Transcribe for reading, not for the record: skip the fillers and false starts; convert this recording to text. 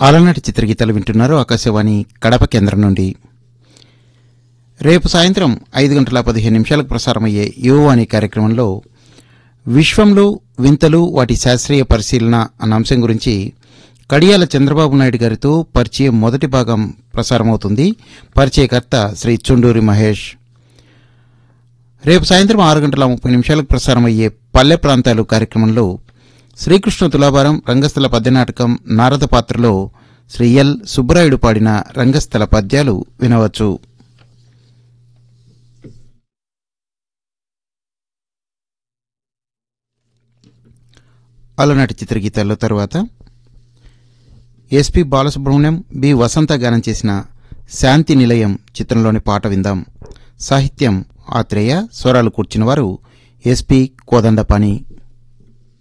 అలనాటి చిత్రగీతాలు వింటున్నారు ఆకాశవాణి కడప కేంద్రం నుండి. రేపు సాయంత్రం 5:15 ప్రసారమయ్యే యువవాణి కార్యక్రమంలో విశ్వంలో వింతలు వాటి శాస్త్రీయ పరిశీలన అన్న అంశం గురించి కడియాల చంద్రబాబు నాయుడు గారితో పరిచయం మొదటి భాగం ప్రసారమవుతుంది. పరిచయకర్త శ్రీ చుండూరి మహేష్. రేపు సాయంత్రం 6:30 ప్రసారమయ్యే పల్లె ప్రాంతాలు కార్యక్రమంలో శ్రీకృష్ణ తులాభారం రంగస్థల పద్యనాటకం నారద పాత్రలో శ్రీ ఎల్ సుబ్బరాయుడు పాడిన రంగస్థల పద్యాలు వినవచ్చు. అలనాటి చిత్రగీతాల్లో తరువాత ఎస్పి బాలసుబ్రహ్మణ్యం, బి వసంత గానం చేసిన శాంతి నిలయం చిత్రంలోని పాట విందాం. సాహిత్యం ఆత్రేయ, స్వరాలు కూర్చిన వారు ఎస్పి కోదండపాణి.